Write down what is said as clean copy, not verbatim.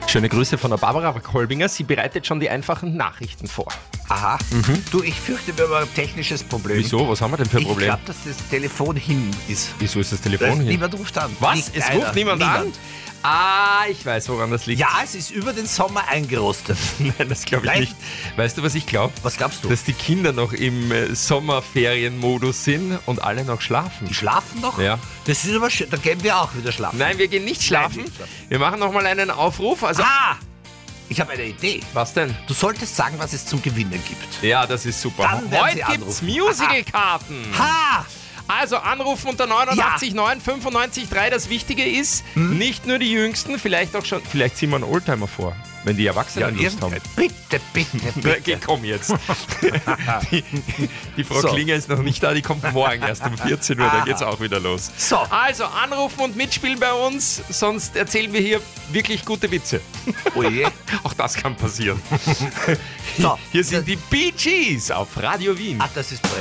Schöne Grüße von der Barbara Kolbinger. Sie bereitet schon die einfachen Nachrichten vor. Aha. Du, ich fürchte, wir haben ein technisches Problem. Wieso? Was haben wir denn für ein Ich Problem? glaube, dass das Telefon hin ist. Wieso ist das Telefon hin? Niemand ruft an. Was? Nicht Es einer. ruft niemand an? Ah, ich weiß, woran das liegt. Ja, es ist über den Sommer eingerostet. Nein, das glaube ich Nein. nicht. Weißt du, was ich glaube? Was glaubst du? Dass die Kinder noch im Sommerferienmodus sind und alle noch schlafen. Die schlafen noch? Ja. Das ist aber schön. Da gehen wir auch wieder schlafen. Nein, wir gehen nicht schlafen. nicht schlafen. Wir machen nochmal einen Aufruf. Also, Ich habe eine Idee. was denn? Du solltest sagen, was es zum Gewinnen gibt. Ja, das ist super. Dann werden Heute Sie gibt's anrufen. Musical-Karten. Ha! Also anrufen unter 89 9 95 3. Das Wichtige ist, nicht nur die Jüngsten, vielleicht ziehen wir einen Oldtimer vor, wenn die Erwachsenen Lust haben. Bitte, bitte, bitte. Okay, komm jetzt. die Frau So. Klinger ist noch nicht da, die kommt morgen erst um 14 Uhr, da geht's auch wieder los. So. Also anrufen und mitspielen bei uns, sonst erzählen wir hier wirklich gute Witze. Oh je. Auch das kann passieren. So. Hier sind die Bee Gees auf Radio Wien. Das ist